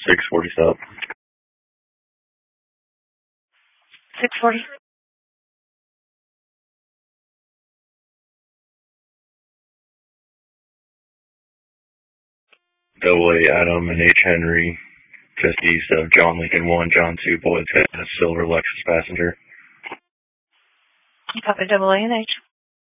640 stop. 640. Double A Adam and H. Henry, just east of John Lincoln 1, John 2, Boyd's Head, a silver Lexus passenger. Copy double A and H.